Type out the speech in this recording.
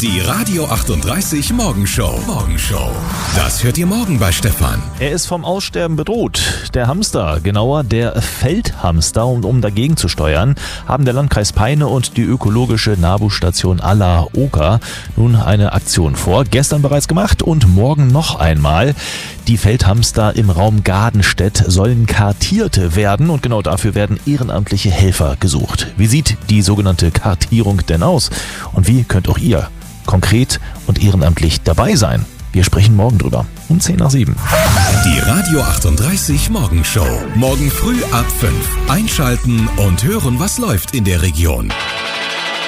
Die Radio 38 Morgenshow. Das hört ihr morgen bei Stefan. Er ist vom Aussterben bedroht. Der Hamster, genauer der Feldhamster. Und um dagegen zu steuern, haben der Landkreis Peine und die ökologische NABU-Station Alla Oka nun eine Aktion vor. Gestern bereits gemacht und morgen noch einmal. Die Feldhamster im Raum Gadenstedt sollen kartiert werden und genau dafür werden ehrenamtliche Helfer gesucht. Wie sieht die sogenannte Kartierung denn aus? Und wie könnt auch ihr konkret und ehrenamtlich dabei sein? Wir sprechen morgen drüber, um 6:50. Die Radio 38 Morgenshow. Morgen früh ab 5. Einschalten und hören, was läuft in der Region.